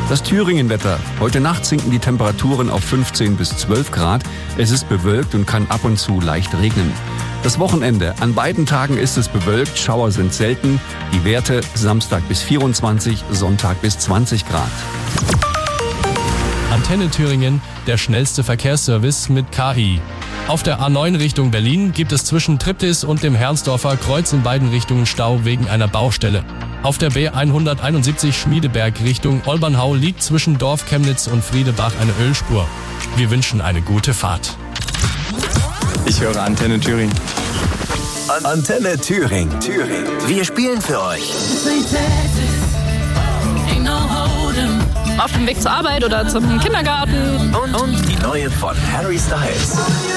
Das Thüringen-Wetter. Heute Nacht sinken die Temperaturen auf 15 bis 12 Grad. Es ist bewölkt und kann ab und zu leicht regnen. Das Wochenende. An beiden Tagen ist es bewölkt, Schauer sind selten. Die Werte Samstag bis 24, Sonntag bis 20 Grad. Antenne Thüringen, der schnellste Verkehrsservice mit KI. Auf der A9 Richtung Berlin gibt es zwischen Triptis und dem Herrnsdorfer Kreuz in beiden Richtungen Stau wegen einer Baustelle. Auf der B171 Schmiedeberg Richtung Olbernhau liegt zwischen Dorf Chemnitz und Friedebach eine Ölspur. Wir wünschen eine gute Fahrt. Ich höre Antenne Thüringen. Antenne Thüringen. Wir spielen für euch. Auf dem Weg zur Arbeit oder zum Kindergarten. Und die neue von Harry Styles.